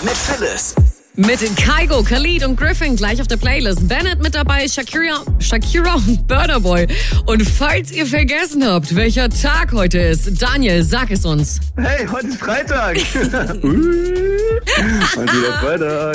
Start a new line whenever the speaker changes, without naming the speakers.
mit Phyllis.
Mit Kygo, Khalid und Griffin gleich auf der Playlist. Bennett mit dabei, Shakira und Burna Boy. Und falls ihr vergessen habt, welcher Tag heute ist, Daniel, sag es uns.
Hey, heute ist Freitag. Heute wieder Freitag.